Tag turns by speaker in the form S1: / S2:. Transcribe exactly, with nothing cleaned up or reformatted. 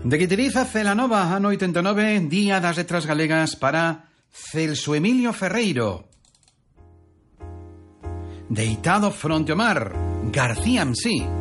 S1: De Guitiriz a Celanova, ano oitenta e nove, Día das Letras Galegas para Celso Emilio Ferreiro. Deitado fronte ao mar, García M C.